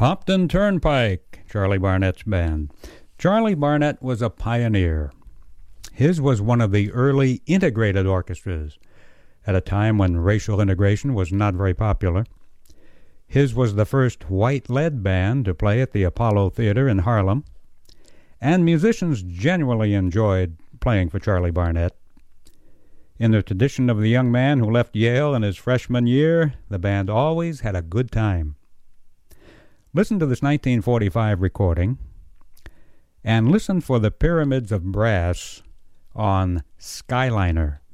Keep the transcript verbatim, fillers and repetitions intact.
Pompton Turnpike, Charlie Barnett's band. Charlie Barnett was a pioneer. His was one of the early integrated orchestras, at a time when racial integration was not very popular. His was the first white lead band to play at the Apollo Theater in Harlem, and musicians genuinely enjoyed playing for Charlie Barnett. In the tradition of the young man who left Yale in his freshman year, the band always had a good time. Listen to this nineteen forty-five recording, and listen for the Pyramids of Brass on Skyliner.